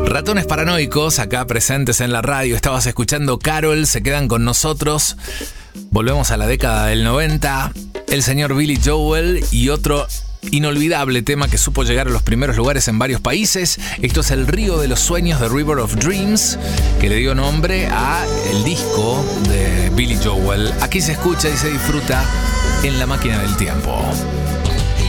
Ratones paranoicos, acá presentes en la radio. Estabas escuchando Carol, se quedan con nosotros. Volvemos a la década del 90. El señor Billy Joel y otro inolvidable tema que supo llegar a los primeros lugares en varios países. Esto es El Río de los Sueños de River of Dreams, que le dio nombre a el disco de Billy Joel. Aquí se escucha y se disfruta en La Máquina del Tiempo.